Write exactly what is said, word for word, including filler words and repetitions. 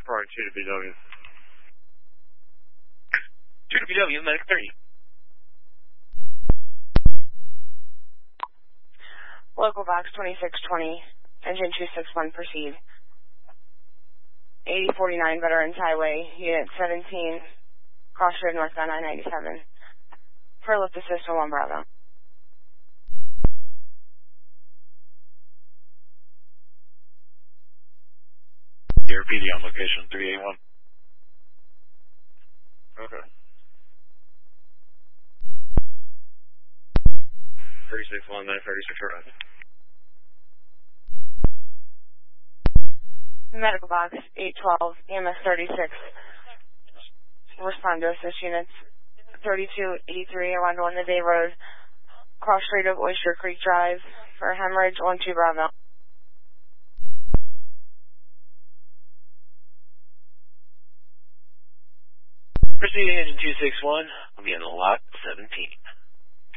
Probably two to B W. two to B W, Medic thirty. Local box twenty-six twenty, engine two six one, proceed. eighty forty-nine Veterans Highway, Unit seventeen, crossroad northbound I ninety-seven. For lift assist one Bravo. Your P D on location three eight one. Okay. thirty-six one, nine thirty-six arrive. Medical box eight twelve, E M S thirty-six. Respond to assist units thirty-two eighty-three around one the day road, cross street of Oyster Creek Drive for hemorrhage one two Bravo. Proceeding engine two six one, I'll be on lot seventeen.